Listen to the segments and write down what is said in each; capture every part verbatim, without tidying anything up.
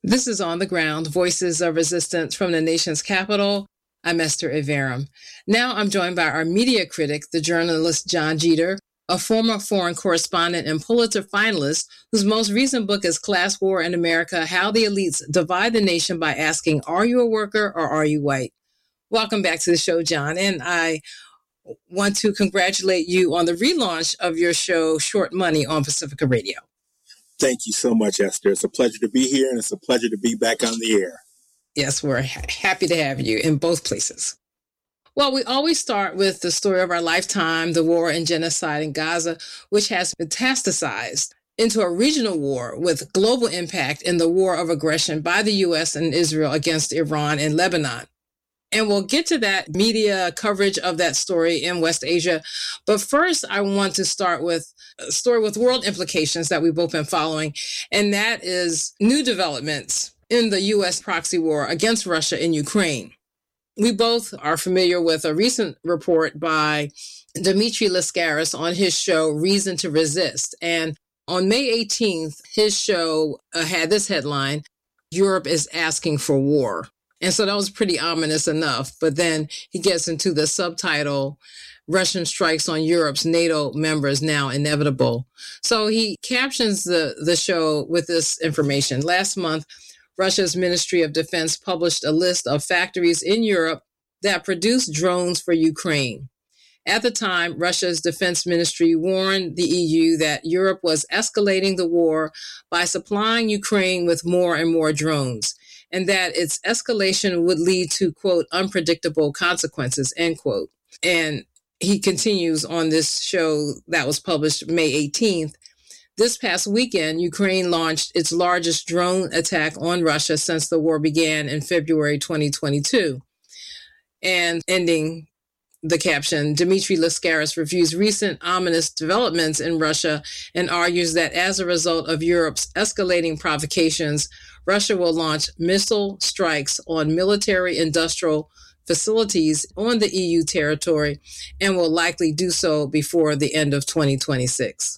This is On the Ground, Voices of Resistance from the Nation's Capital. I'm Esther Iverem. Now I'm joined by our media critic, the journalist John Jeter, a former foreign correspondent and Pulitzer finalist whose most recent book is Class War in America, How the Elites Divide the Nation by Asking, Are you a worker or are you white? Welcome back to the show, John. And I want to congratulate you on the relaunch of your show, Short Money, on Pacifica Radio. Thank you so much, Esther. It's a pleasure to be here, and it's a pleasure to be back on the air. Yes, we're ha- happy to have you in both places. Well, we always start with the story of our lifetime, the war and genocide in Gaza, which has metastasized into a regional war with global impact in the war of aggression by the U S and Israel against Iran and Lebanon. And we'll get to that media coverage of that story in West Asia. But first, I want to start with a story with world implications that we've both been following. And that is new developments in the U S proxy war against Russia in Ukraine. We both are familiar with a recent report by Dmitry Lascaris on his show, Reason to Resist. And on May eighteenth, his show uh, had this headline, Europe is asking for war. And so that was pretty ominous enough. But then he gets into the subtitle, Russian strikes on Europe's NATO members now inevitable. So he captions the, the show with this information. Last month, Russia's Ministry of Defense published a list of factories in Europe that produce drones for Ukraine. At the time, Russia's defense ministry warned the E U that Europe was escalating the war by supplying Ukraine with more and more drones, and that its escalation would lead to, quote, unpredictable consequences, end quote. And he continues on this show that was published May eighteenth. This past weekend, Ukraine launched its largest drone attack on Russia since the war began in February twenty twenty-two. And ending the caption, Dmitry Lascaris reviews recent ominous developments in Russia and argues that as a result of Europe's escalating provocations, Russia will launch missile strikes on military industrial facilities on the E U territory and will likely do so before the end of twenty twenty-six.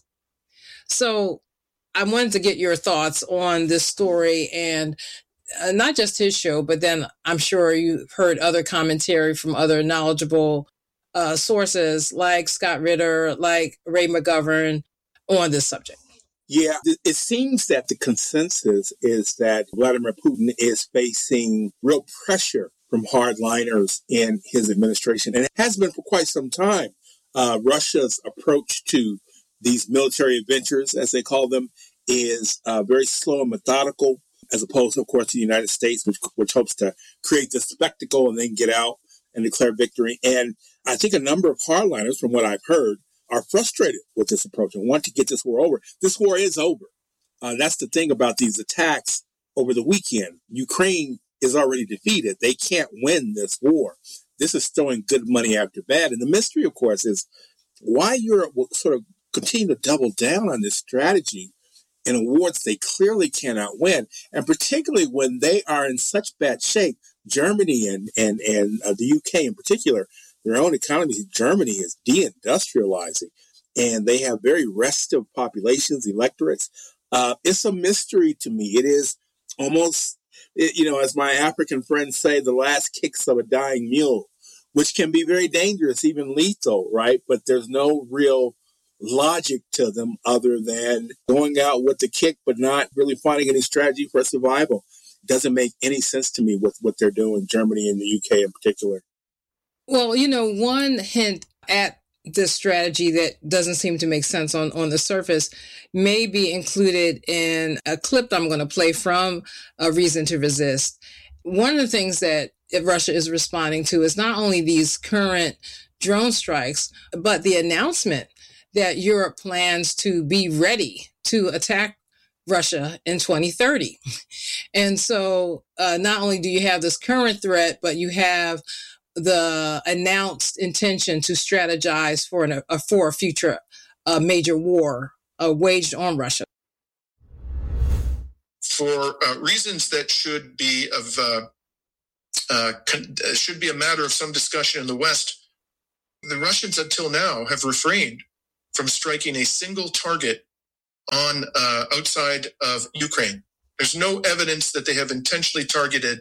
So I wanted to get your thoughts on this story and uh, not just his show, but then I'm sure you've heard other commentary from other knowledgeable uh, sources like Scott Ritter, like Ray McGovern on this subject. Yeah, it seems that the consensus is that Vladimir Putin is facing real pressure from hardliners in his administration, and it has been for quite some time. Uh, Russia's approach to these military adventures, as they call them, is uh, very slow and methodical, as opposed, of course, to the United States, which, which hopes to create the spectacle and then get out and declare victory. And I think a number of hardliners, from what I've heard, are frustrated with this approach and want to get this war over. This war is over. Uh, that's the thing about these attacks over the weekend. Ukraine is already defeated. They can't win this war. This is throwing good money after bad. And the mystery, of course, is why Europe will sort of continue to double down on this strategy in a war that they clearly cannot win. And particularly when they are in such bad shape, Germany and, and, and uh, the U K in particular, their own economy, Germany is deindustrializing, and they have very restive populations, electorates. Uh, it's a mystery to me. It is almost, it, you know, as my African friends say, the last kicks of a dying mule, which can be very dangerous, even lethal, right? But there's no real logic to them other than going out with the kick, but not really finding any strategy for survival. It doesn't make any sense to me with what they're doing, Germany and the U K in particular. Well, you know, one hint at this strategy that doesn't seem to make sense on, on the surface may be included in a clip I'm going to play from A Reason to Resist. One of the things that Russia is responding to is not only these current drone strikes, but the announcement that Europe plans to be ready to attack Russia in twenty thirty. And so uh, not only do you have this current threat, but you have the announced intention to strategize for an, a, for a future uh, major war uh, waged on Russia. For uh, reasons that should be of uh, uh, con- should be a matter of some discussion in the West, the Russians until now have refrained from striking a single target on uh, outside of Ukraine. There's no evidence that they have intentionally targeted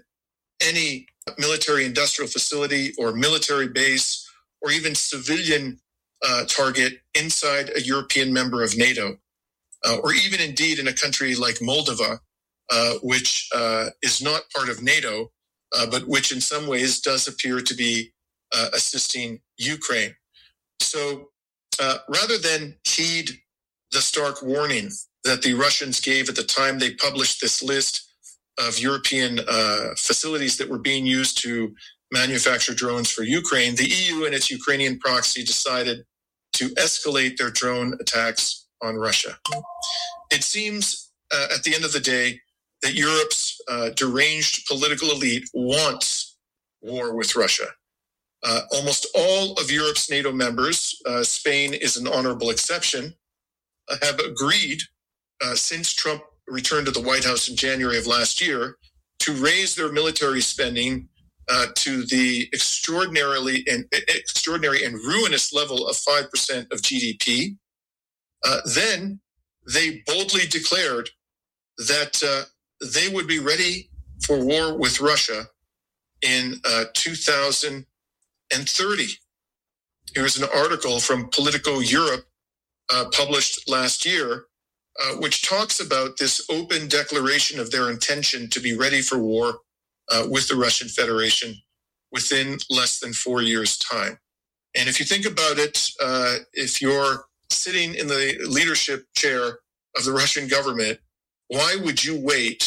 any military industrial facility or military base or even civilian uh, target inside a European member of NATO, uh, or even indeed in a country like Moldova, uh, which uh, is not part of NATO, uh, but which in some ways does appear to be uh, assisting Ukraine. So uh, rather than heed the stark warning that the Russians gave at the time they published this list of European uh, facilities that were being used to manufacture drones for Ukraine, the E U and its Ukrainian proxy decided to escalate their drone attacks on Russia. It seems uh, at the end of the day that Europe's uh, deranged political elite wants war with Russia. Uh, almost all of Europe's NATO members, uh, Spain is an honorable exception, uh, have agreed uh, since Trump returned to the White House in January of last year to raise their military spending uh, to the extraordinarily and extraordinary and ruinous level of five percent of G D P. Uh, then they boldly declared that uh, they would be ready for war with Russia in uh, two thousand thirty. Here's an article from Politico Europe uh, published last year, uh, which talks about this open declaration of their intention to be ready for war uh, with the Russian Federation within less than four years' time. And if you think about it, uh, if you're sitting in the leadership chair of the Russian government, why would you wait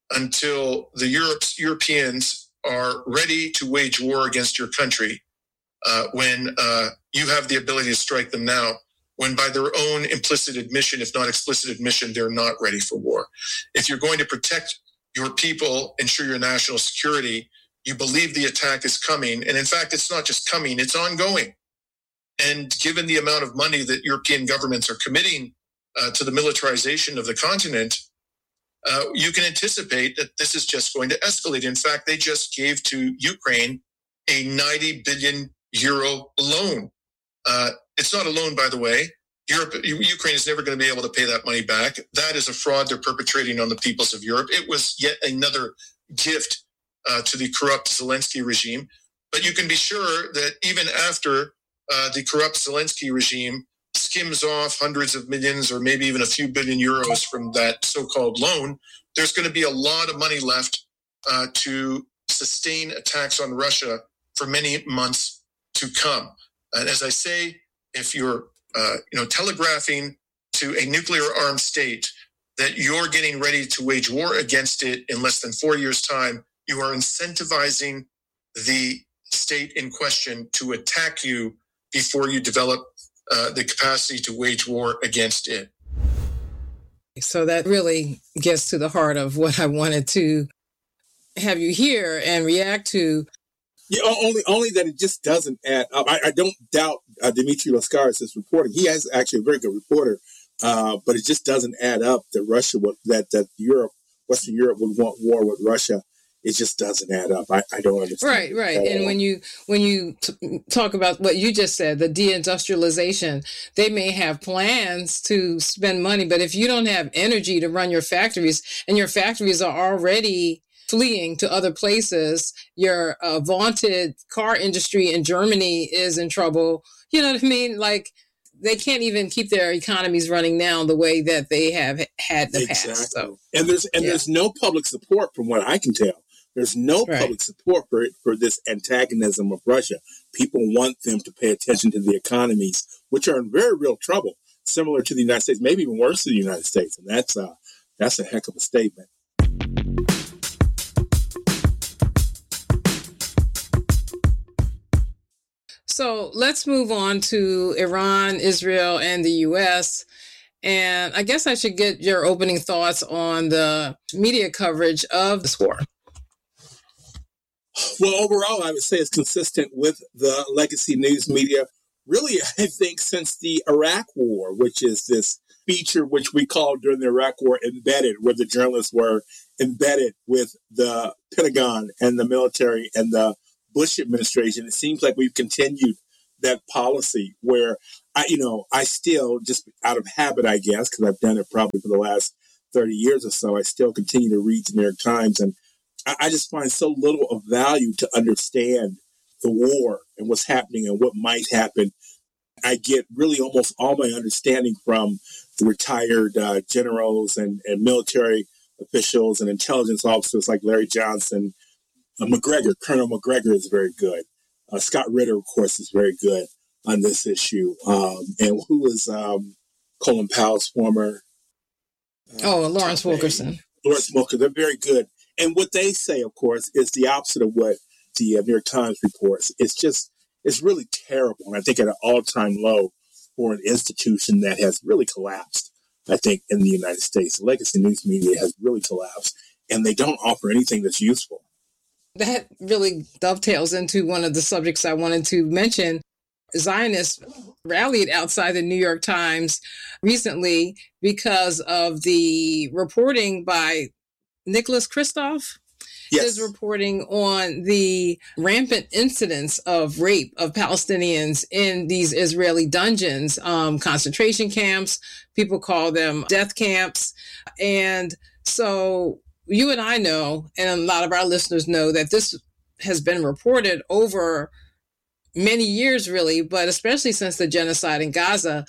until the Europe's, Europeans are ready to wage war against your country uh, when uh, you have the ability to strike them now, when by their own implicit admission, if not explicit admission, they're not ready for war? If you're going to protect your people, ensure your national security, you believe the attack is coming. And in fact, it's not just coming, it's ongoing. And given the amount of money that European governments are committing uh, to the militarization of the continent, uh, you can anticipate that this is just going to escalate. In fact, they just gave to Ukraine a ninety billion euro loan. Uh, it's not a loan, by the way. Europe, Ukraine is never going to be able to pay that money back. That is a fraud they're perpetrating on the peoples of Europe. It was yet another gift uh, to the corrupt Zelensky regime. But you can be sure that even after uh, the corrupt Zelensky regime skims off hundreds of millions or maybe even a few billion euros from that so-called loan, there's going to be a lot of money left uh, to sustain attacks on Russia for many months to come. And as I say, if you're uh, you know, telegraphing to a nuclear-armed state that you're getting ready to wage war against it in less than four years' time, you are incentivizing the state in question to attack you before you develop uh, the capacity to wage war against it. So that really gets to the heart of what I wanted to have you hear and react to. Yeah, only only that it just doesn't add up. I, I don't doubt uh, Dmitry Lascaris' reporting. He has actually a very good reporter, uh, but it just doesn't add up that Russia would, that that Europe, Western Europe would want war with Russia. It just doesn't add up. I, I don't understand. Right, right. And when you when you t- talk about what you just said, the deindustrialization, they may have plans to spend money, but if you don't have energy to run your factories, and your factories are already fleeing to other places, your uh, vaunted car industry in Germany is in trouble. You know what I mean? Like, they can't even keep their economies running now the way that they have had in the exactly. past. So, and there's and yeah. there's no public support, from what I can tell. There's no right. public support for for this antagonism of Russia. People want them to pay attention to the economies, which are in very real trouble, similar to the United States, maybe even worse than the United States. And that's uh, that's a heck of a statement. So let's move on to Iran, Israel, and the U S. And I guess I should get your opening thoughts on the media coverage of this war. Well, overall, I would say it's consistent with the legacy news media, really, I think, since the Iraq War, which is this feature which we called during the Iraq War embedded, where the journalists were embedded with the Pentagon and the military and the Bush administration. It seems like we've continued that policy where I, you know, I still just out of habit, I guess, because I've done it probably for the last thirty years or so, I still continue to read the New York Times. And I, I just find so little of value to understand the war and what's happening and what might happen. I get really almost all my understanding from the retired uh, generals and, and military officials and intelligence officers like Larry Johnson. Uh, McGregor, Colonel McGregor is very good. Uh, Scott Ritter, of course, is very good on this issue. Um, and who is um, Colin Powell's former... Uh, oh, Lawrence Wilkerson. Lawrence Wilkerson, they're very good. And what they say, of course, is the opposite of what the uh, New York Times reports. It's just, it's really terrible. And I think at an all-time low for an institution that has really collapsed, I think, in the United States. The legacy news media has really collapsed, and they don't offer anything that's useful. That really dovetails into one of the subjects I wanted to mention. Zionists rallied outside the New York Times recently because of the reporting by Nicholas Kristof. Yes. His reporting on the rampant incidents of rape of Palestinians in these Israeli dungeons, um, concentration camps. People call them death camps. And so you and I know, and a lot of our listeners know, that this has been reported over many years, really, but especially since the genocide in Gaza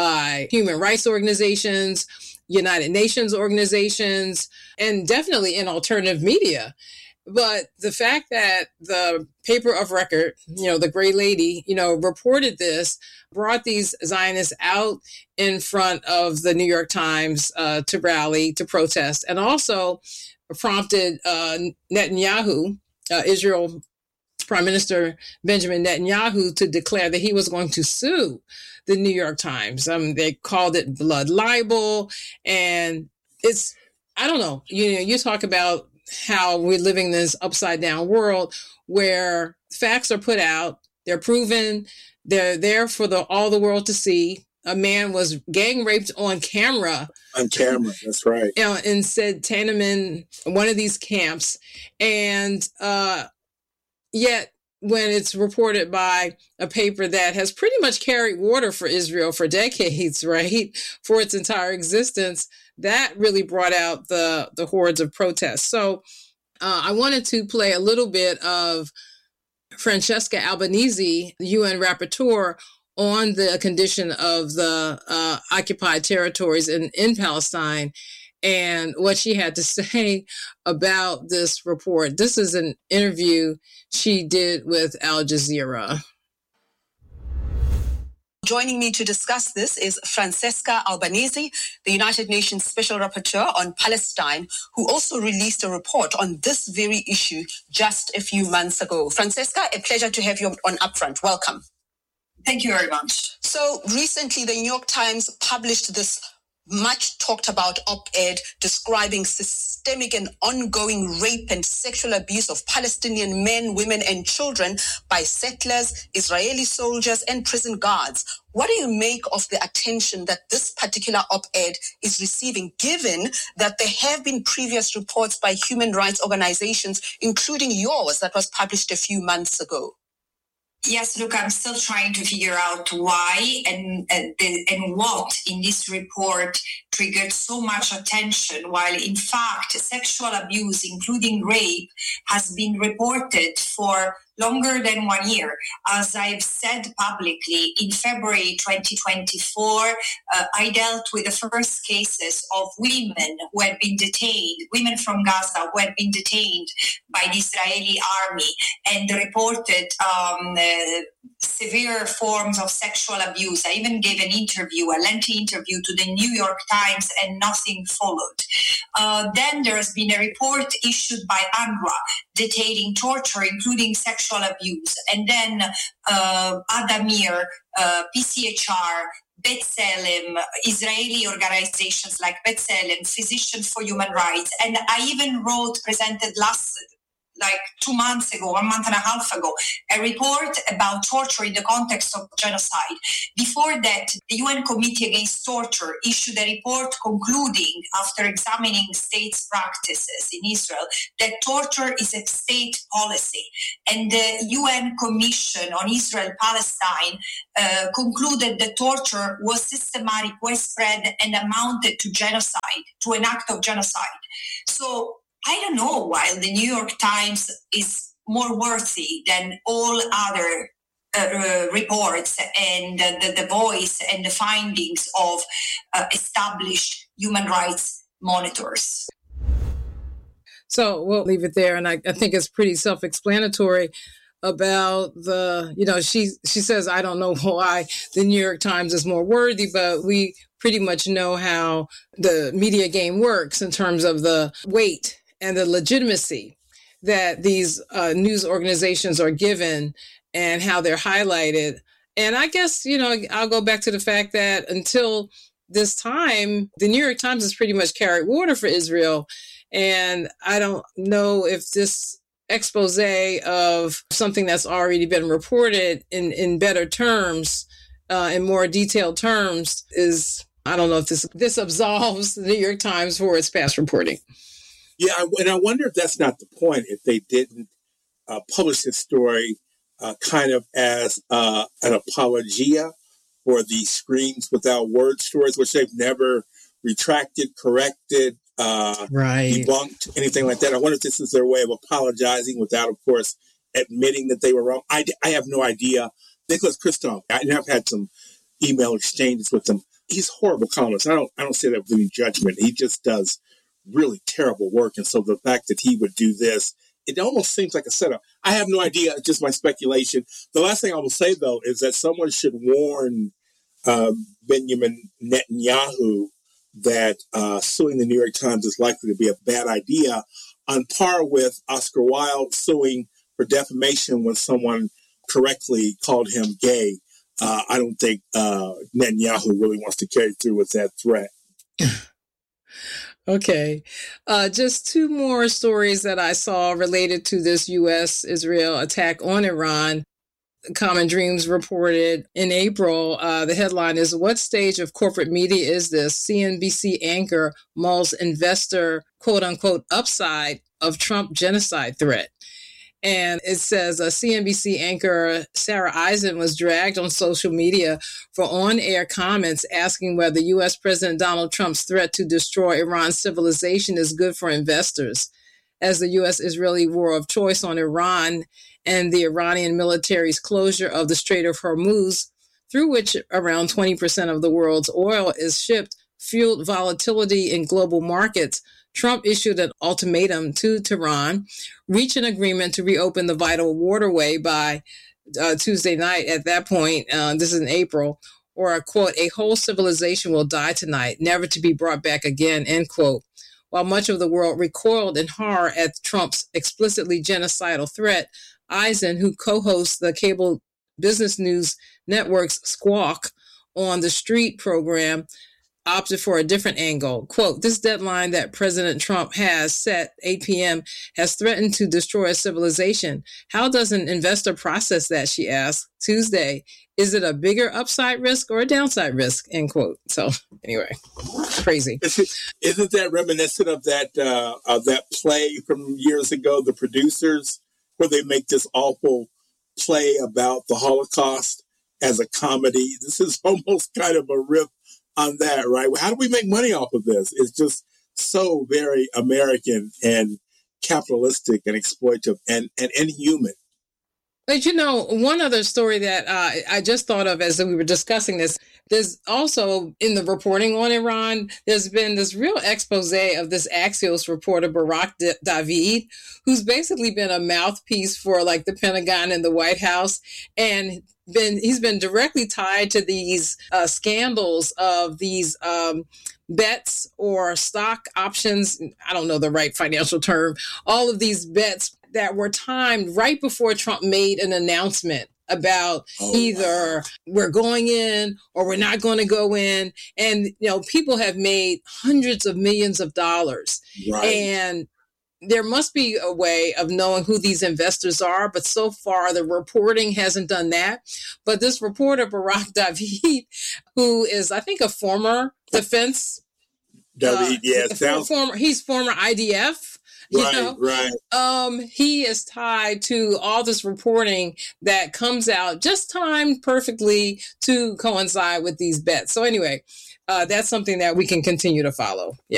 by human rights organizations, United Nations organizations, and definitely in alternative media. But the fact that the paper of record, you know, the Gray Lady, you know, reported this, brought these Zionists out in front of the New York Times uh, to rally, to protest, and also prompted uh, Netanyahu, uh, Israel Prime Minister Benjamin Netanyahu, to declare that he was going to sue the New York Times. Um, they called it blood libel. And it's, I don't know, you know, you talk about how we're living in this upside down world where facts are put out, they're proven, they're there for the all the world to see. A man was gang raped on camera. On camera, that's right. You know, in said Tenement, one of these camps. And, uh, Yet, when it's reported by a paper that has pretty much carried water for Israel for decades, right, for its entire existence, that really brought out the, the hordes of protests. So uh, I wanted to play a little bit of Francesca Albanese, the U N rapporteur, on the condition of the uh, occupied territories in, in Palestine, and what she had to say about this report. This is an interview she did with Al Jazeera. Joining me to discuss this is Francesca Albanese, the United Nations Special Rapporteur on Palestine, who also released a report on this very issue just a few months ago. Francesca, a pleasure to have you on Upfront. Welcome. Thank you very much. So recently, the New York Times published this much talked about op-ed describing systemic and ongoing rape and sexual abuse of Palestinian men, women, and children by settlers, Israeli soldiers, and prison guards. What do you make of the attention that this particular op-ed is receiving, given that there have been previous reports by human rights organizations, including yours, that was published a few months ago? Yes, look, I'm still trying to figure out why and and, and what in this report triggered so much attention, while in fact sexual abuse, including rape, has been reported for longer than one year. As I've said publicly, in February twenty twenty-four, uh, I dealt with the first cases of women who had been detained, women from Gaza who had been detained by the Israeli army and reported um, uh, severe forms of sexual abuse. I even gave an interview, a lengthy interview to the New York Times, and nothing followed. Uh, then there has been a report issued by UNRWA detailing torture, including sexual abuse. And then uh, Adamir, uh, P C H R, B'Tselem, Israeli organizations like B'Tselem, Physicians for Human Rights. And I even wrote, presented last like two months ago, one month and a half ago, a report about torture in the context of genocide. Before that, the U N Committee Against Torture issued a report concluding, after examining states' practices in Israel, that torture is a state policy. And the U N Commission on Israel-Palestine uh, concluded that torture was systematic, widespread, and amounted to genocide, to an act of genocide. So I don't know why the New York Times is more worthy than all other uh, uh, reports and uh, the, the voice and the findings of uh, established human rights monitors. So we'll leave it there. And I, I think it's pretty self-explanatory about the, you know, she she says, I don't know why the New York Times is more worthy, but we pretty much know how the media game works in terms of the weight and the legitimacy that these uh, news organizations are given and how they're highlighted. And I guess, you know, I'll go back to the fact that until this time, the New York Times has pretty much carried water for Israel. And I don't know if this expose of something that's already been reported in, in better terms, uh, in more detailed terms, is, I don't know if this this absolves the New York Times for its past reporting. Yeah, and I wonder if that's not the point, if they didn't uh, publish this story uh, kind of as uh, an apologia for the Screams Without Words stories, which they've never retracted, corrected, uh, right. debunked, anything like that. I wonder if this is their way of apologizing without, of course, admitting that they were wrong. I, I have no idea. Nicholas Kristof, I have had some email exchanges with him. He's a horrible columnist. I don't, I don't say that with any judgment. He just does really terrible work. And so the fact that he would do this, it almost seems like a setup. I have no idea. It's just my speculation. The last thing I will say, though, is that someone should warn uh, Benjamin Netanyahu that uh, suing the New York Times is likely to be a bad idea, on par with Oscar Wilde suing for defamation when someone correctly called him gay. Uh, I don't think uh, Netanyahu really wants to carry through with that threat. Okay. Uh, just two more stories that I saw related to this U S Israel attack on Iran. Common Dreams reported in April. Uh, the headline is, what stage of corporate media is this? C N B C anchor mulls investor, quote unquote, upside of Trump genocide threat. And it says uh, C N B C anchor Sarah Eisen was dragged on social media for on-air comments asking whether U S President Donald Trump's threat to destroy Iran's civilization is good for investors, as the U S-Israeli war of choice on Iran and the Iranian military's closure of the Strait of Hormuz, through which around twenty percent of the world's oil is shipped, fueled volatility in global markets. Trump issued an ultimatum to Tehran, reach an agreement to reopen the vital waterway by uh, Tuesday night. At that point, uh, this is in April, or a quote, a whole civilization will die tonight, never to be brought back again, end quote. While much of the world recoiled in horror at Trump's explicitly genocidal threat, Eisen, who co-hosts the cable business news network's Squawk on the Street program, opted for a different angle. Quote, this deadline that President Trump has set, eight p.m., has threatened to destroy a civilization. How does an investor process that, she asked. Tuesday, is it a bigger upside risk or a downside risk, end quote. So anyway, crazy. Isn't that reminiscent of that, uh, of that play from years ago, The Producers, where they make this awful play about the Holocaust as a comedy? This is almost kind of a riff on that, right? How do we make money off of this? It's just so very American and capitalistic and exploitive and, and inhuman. But, you know, one other story that uh, I just thought of as we were discussing this, there's also in the reporting on Iran, there's been this real expose of this Axios reporter, Barak D- David, who's basically been a mouthpiece for like the Pentagon and the White House. And been he's been directly tied to these uh, scandals of these um, bets or stock options. I don't know the right financial term. All of these bets that were timed right before Trump made an announcement about oh, either wow. we're going in or we're not going to go in. And, you know, people have made hundreds of millions of dollars. Right. And there must be a way of knowing who these investors are, but so far the reporting hasn't done that. But this reporter, Barak David, who is, I think, a former defense, David, uh, yeah, sounds former, he's former I D F. You right, know? right. Um, he is tied to all this reporting that comes out just timed perfectly to coincide with these bets. So anyway, uh, that's something that we can continue to follow. Yeah.